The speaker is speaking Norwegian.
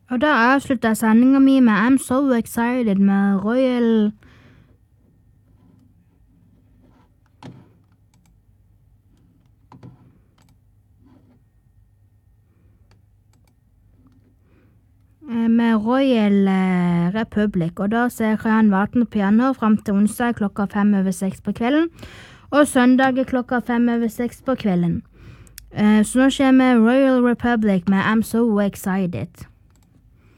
Og da avslutter jeg sendingen min med I'm So Excited med Royal Republic, og da ser jeg han Vaten piano frem til onsdag klokka 5:06 på kvelden, og søndag klokka 5:06 på kvelden. Så nå kommer Royal Republic med I'm So Excited.